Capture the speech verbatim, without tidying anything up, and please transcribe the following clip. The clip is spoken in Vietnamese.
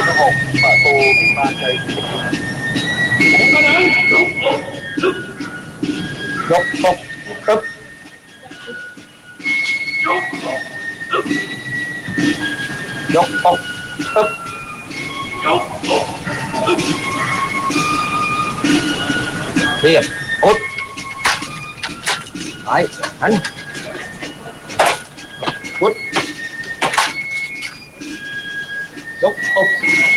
cái hộp mà tô bị ba cây dốc tốc tức dốc tốc tức Hiền út đấy đánh út dốc tốc